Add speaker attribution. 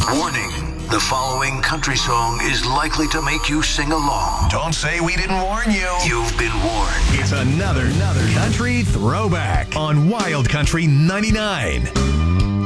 Speaker 1: Warning, the following country song is likely to make you sing along.
Speaker 2: Don't say we didn't warn you.
Speaker 1: You've been warned.
Speaker 3: It's another country throwback on Wild Country 99.